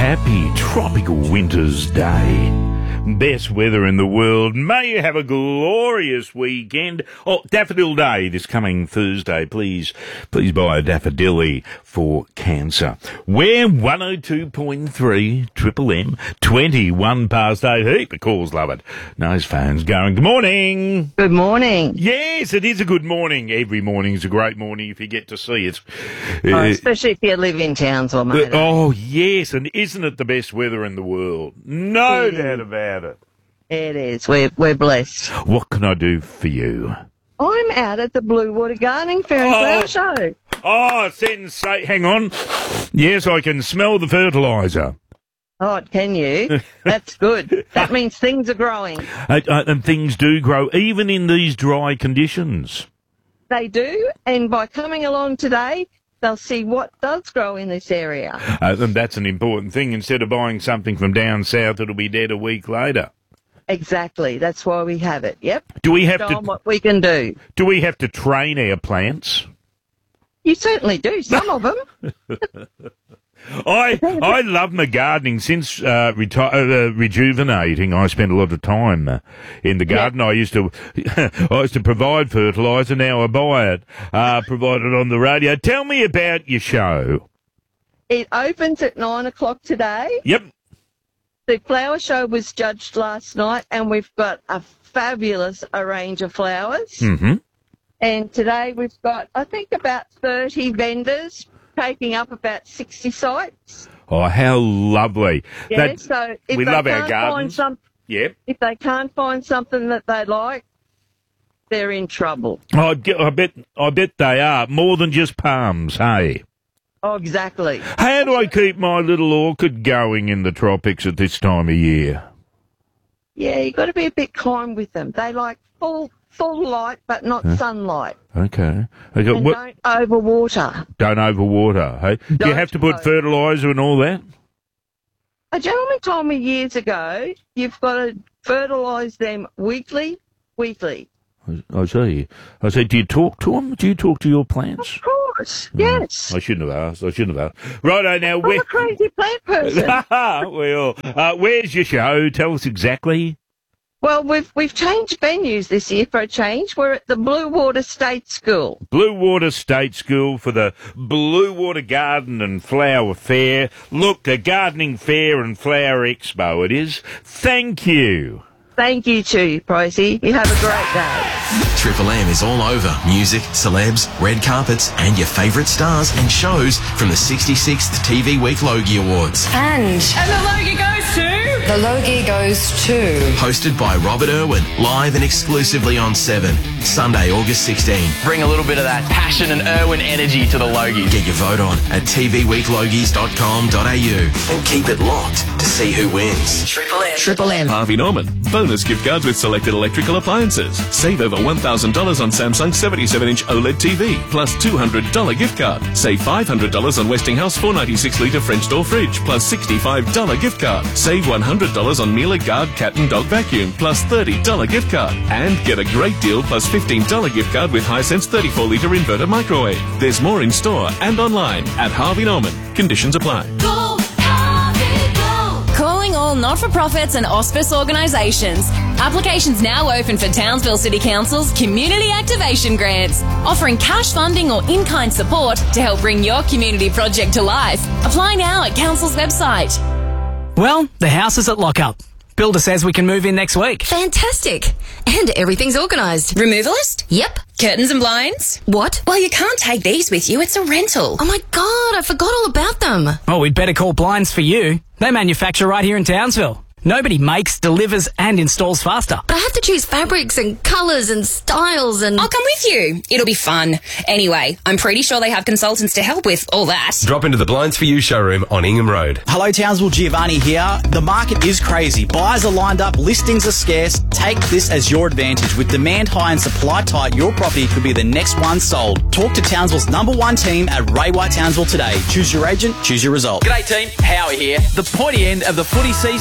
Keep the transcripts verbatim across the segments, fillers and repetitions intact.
happy tropical winter's day. Best weather in the world. May you have a glorious weekend. Oh, Daffodil Day this coming Thursday. Please, please buy a daffodilly for cancer. We're one oh two point three Triple M, twenty-one past eight. Heap of calls, love it. Nose phone's going. Good morning. Good morning. Yes, it is a good morning. Every morning is a great morning if you get to see it. Oh, Uh, especially if you live in Townsville, mate. Oh, yes, and isn't it the best weather in the world? No It is. doubt about it. It is. We're, we're blessed. What can I do for you? I'm out at the Blue Water Gardening Fair and Oh. Flower Show. Oh, sensate. Hang on. Yes, I can smell the fertiliser. Oh, can you? That's good. That means things are growing. Uh, uh, and things do grow, even in these dry conditions. They do, and by coming along today, they'll see what does grow in this area. Uh, and that's an important thing. Instead of buying something from down south, it'll be dead a week later. Exactly. That's why we have it. Yep. Do we have Show to? 'em what we can do. Do we have to train our plants? You certainly do. Some of them. I I love my gardening since uh, reti- uh, rejuvenating. I spent a lot of time uh, in the garden. I used to I used to provide fertiliser. Now I buy it, uh, provided on the radio. Tell me about your show. It opens at nine o'clock today. Yep. The flower show was judged last night, and we've got a fabulous range of flowers. Mm-hmm. And today we've got, I think, about thirty vendors taking up about sixty sites. Oh, how lovely! Yeah, That- so if we they love our can't gardens. find some, Yep. if they can't find something that they like, they're in trouble. I, get- I bet I bet they are more than just palms. Hey. Oh, exactly. How do I keep my little orchid going in the tropics at this time of year? Yeah, you've got to be a bit kind with them. They like full full light, but not sunlight. Okay. Okay. And What, don't overwater. don't overwater, hey? Do you Don't have to put over- fertiliser and all that? A gentleman told me years ago, you've got to fertilise them weekly, weekly. I see. I say, do you talk to them? Do you talk to your plants? Of course, yes. I shouldn't have asked. I shouldn't have asked. Righto, now, I'm where... a crazy plant person. well, uh, where's your show? Tell us exactly. Well, we've we've changed venues this year for a change. We're at the Blue Water State School. Blue Water State School for the Blue Water Garden and Flower Fair. Look, the Gardening Fair and Flower Expo it is. Thank you. Thank you too, Pricey. You have a great day. Triple M is all over music, celebs, red carpets, and your favourite stars and shows from the sixty-sixth T V Week Logie Awards. And And the Logie goes to... the Logie goes to... Hosted by Robert Irwin, live and exclusively on Seven, Sunday, August sixteenth. Bring a little bit of that passion and Irwin energy to the Logies. Get your vote on at t v week logies dot com dot a u and keep it locked to see who wins. Triple M. Triple M. Harvey Norman. Bonus gift cards with selected electrical appliances. Save over one thousand dollars on Samsung seventy-seven inch OLED T V. Plus two hundred dollars gift card. Save five hundred dollars on Westinghouse four ninety-six litre French door fridge. Plus sixty-five dollars gift card. Save one hundred dollars on Miele Guard cat and dog vacuum. Plus thirty dollars gift card. And get a great deal plus fifteen dollars gift card with Hisense thirty-four litre inverter microwave. There's more in store and online at Harvey Norman. Conditions apply. Calling all not-for-profits and auspice organisations. Applications now open for Townsville City Council's Community Activation Grants, offering cash funding or in-kind support to help bring your community project to life. Apply now at Council's website. Well, the house is at lockup. Builder says we can move in next week. Fantastic. And everything's organised. Removalist? Yep. Curtains and blinds? What? Well, you can't take these with you. It's a rental. Oh my God, I forgot all about them. Oh, we'd better call Blinds for You. They manufacture right here in Townsville. Nobody makes, delivers and installs faster. But I have to choose fabrics and colours and styles and... I'll come with you. It'll be fun. Anyway, I'm pretty sure they have consultants to help with all that. Drop into the Blinds for You showroom on Ingham Road. Hello, Townsville, Giovanni here. The market is crazy. Buyers are lined up, listings are scarce. Take this as your advantage. With demand high and supply tight, your property could be the next one sold. Talk to Townsville's number one team at Ray White Townsville today. Choose your agent, choose your result. G'day team, Howie here. The pointy end of the footy season has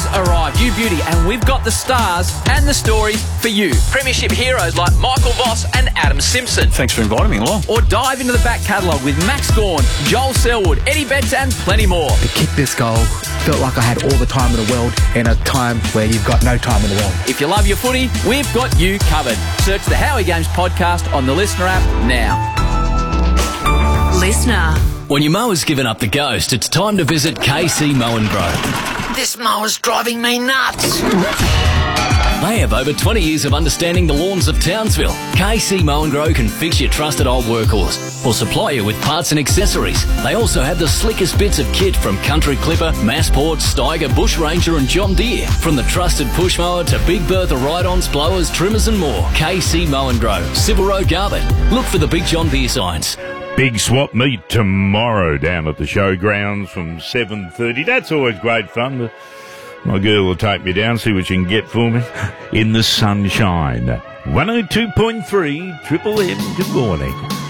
has arrived. You beauty, and we've got the stars and the stories for you. Premiership heroes like Michael Voss and Adam Simpson. Thanks for inviting me along. Or dive into the back catalogue with Max Gawn, Joel Selwood, Eddie Betts and plenty more. To kick this goal, felt like I had all the time in the world in a time where you've got no time in the world. If you love your footy, we've got you covered. Search the Howie Games podcast on the Listener app now. Listener. When your mower's given up the ghost, it's time to visit K C Mow and Grow. This mower's driving me nuts. They have over twenty years of understanding the lawns of Townsville. K C Mow and Grow can fix your trusted old workhorse or supply you with parts and accessories. They also have the slickest bits of kit from Country Clipper, Massport, Steiger, Bush Ranger and John Deere. From the trusted push mower to Big Bertha ride-ons, blowers, trimmers and more. K C Mow and Grow, Civil Road, Garbutt. Look for the Big John Deere signs. Big swap meet tomorrow down at the showgrounds from seven thirty. That's always great fun. My girl will take me down, see what she can get for me in the sunshine. one oh two point three Triple M, good morning.